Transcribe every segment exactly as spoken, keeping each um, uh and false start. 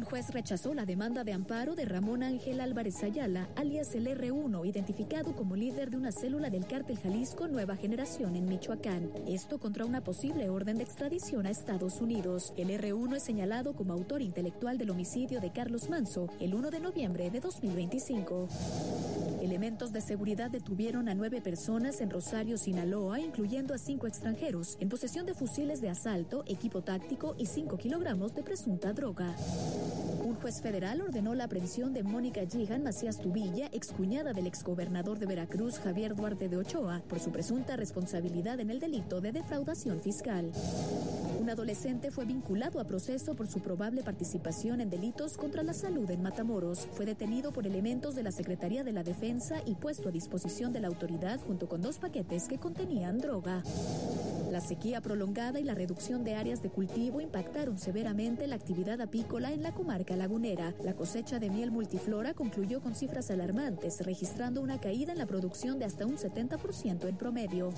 juez rechazó la demanda de amparo de Ramón Ángel Álvarez Ayala, alias el erre uno, identificado como líder de una célula del cártel Jalisco Nueva Generación en Michoacán. Esto contra una posible orden de extradición a Estados Unidos. El erre uno es señalado como autor intelectual del homicidio de Carlos Manzo el primero de noviembre de dos mil veinticinco. Elementos de seguridad detuvieron a nueve personas en Rosario, Sinaloa, incluyendo a cinco extranjeros, en posesión de fusiles de asalto, equipo táctico y cinco kilogramos de presunta droga. Un juez federal ordenó la aprehensión de Mónica Gigan Macías Tubilla, excuñada del exgobernador de Veracruz, Javier Duarte de Ochoa, por su presunta responsabilidad en el delito de defraudación fiscal. Un adolescente fue vinculado a proceso por su probable participación en delitos contra la salud en Matamoros. Fue detenido por elementos de la Secretaría de la Defensa y puesto a disposición de la autoridad junto con dos paquetes que contenían droga. La sequía prolongada y la reducción de áreas de cultivo impactaron severamente la actividad apícola en la comarca lagunera. La cosecha de miel multiflora concluyó con cifras alarmantes, registrando una caída en la producción de hasta un setenta por ciento en promedio.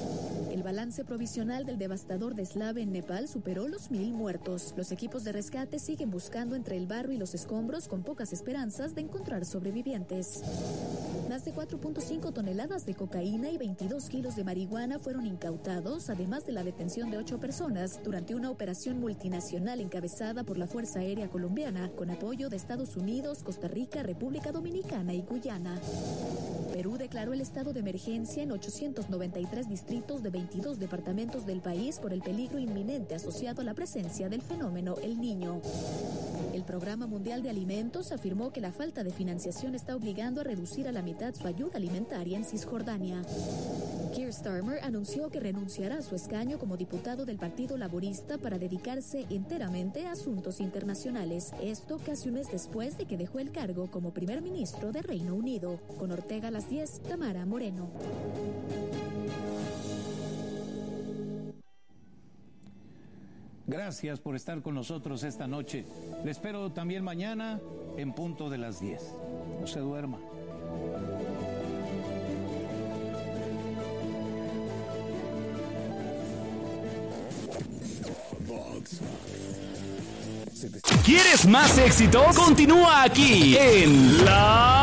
El balance provisional del devastador deslave en Nepal superó los mil muertos. Los equipos de rescate siguen buscando entre el barro y los escombros con pocas esperanzas de encontrar sobrevivientes. Más de cuatro punto cinco toneladas de cocaína y veintidós kilos de marihuana fueron incautados, además de la detención de ocho personas durante una operación multinacional encabezada por la Fuerza Aérea Colombiana, con apoyo de Estados Unidos, Costa Rica, República Dominicana y Guyana. Perú declaró el estado de emergencia en ochocientos noventa y tres distritos de veintidós departamentos del país por el peligro inminente asociado a la presencia del fenómeno El Niño. El Programa Mundial de Alimentos afirmó que la falta de financiación está obligando a reducir a la mitad su ayuda alimentaria en Cisjordania. Keir Starmer anunció que renunciará a su escaño como diputado del Partido Laborista para dedicarse enteramente a asuntos internacionales. Esto casi un mes después de que dejó el cargo como primer ministro de Reino Unido. Con Ortega a las diez, Tamara Moreno. Gracias por estar con nosotros esta noche. Le espero también mañana en punto de las diez. No se duerma. ¿Quieres más éxitos? Continúa aquí en La